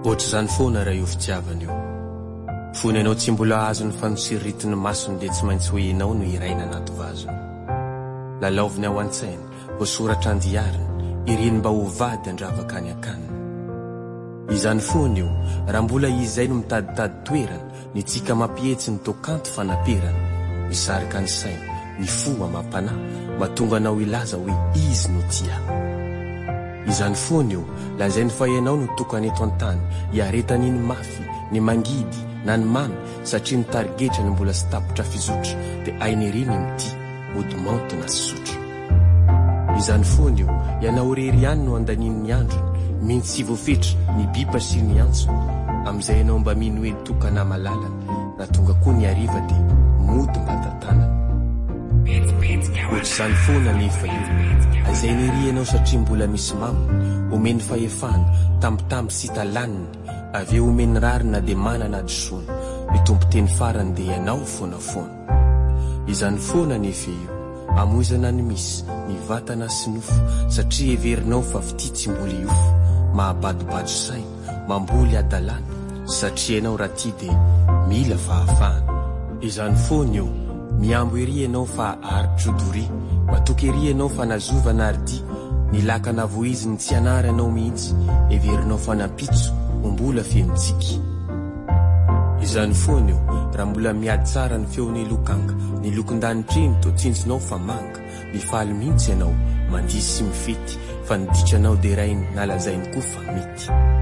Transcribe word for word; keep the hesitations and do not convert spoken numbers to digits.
Ohatr' zany foana raha io fitiavana io. Fony anao tsy mbola azo ny fanosiriritiny masony dia tsy maintsy hoe ianao no iraina anaty vazony. Lalaoviny ao an-tsainy, voasoratra andiariny, iriny mba ho vady andravaka any akaniny. Izany foana io, raha mbola izay no mitaditady toerana, ny tsika mampihetsy ny tokanto fanamperana, misarika ny saina, ny fo amam-panahy, mahatonga anao ilaza hoe izy no tia. Izany foana io, lazainy fa ianao no tokana eto an-tany, hiaretan'iny mafy, ny mangidy, na ny mamy, satria ny tarigetra ny mbola sy tapotra fizotra, dia ainy iriny mity, mody maontina sy sotra. Izany foana io, ianao rery ihany no andaniny ny androny, miny sy voafetra, ny bipa sy ny antso, amizay ianao mba mino hoe tokana malalana, raha tonga koa ny ariva dia mody mba tantanana. Ohatr'izany foana nefa io, azay niry ianao satria mbola misy mamony, omeny fahefana, tambitamby sy talaniny, avy eo omeny rarina dia manana adosona, ny tompo-teny farany dia ianao foana foana. Izany foana nefa io, amoizana ny misy, ny vatana sy nofo, satria everinao fa fity tsy mbola iofo, mahabadobado saina, mamboly adalana, satria ianao raha ty dia mila fahafahana. Izany foana io, miambo ery ianao fa aritrodori, matoky ery ianao fa nazovana ardy, ny lakana voiziny tsy anary anao mihitsy, everinao fa nampitso, mbola fenontsiky. Izany foana io, raha mbola miady tsara ny feon'ny lokanga, ny lokon-danitreny to tsinjonao fa manga, mifaly mihitsy ianao, mandisy sy mifety, fa niditranao dia rainy nalazainy koa fa mety.